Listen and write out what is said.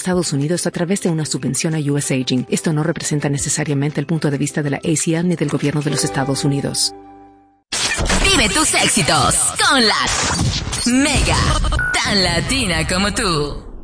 Estados Unidos a través de una subvención a USAGing. Esto no representa necesariamente el punto de vista de la ACL ni del gobierno de los Estados Unidos. Vive tus éxitos con la Mega, tan latina como tú.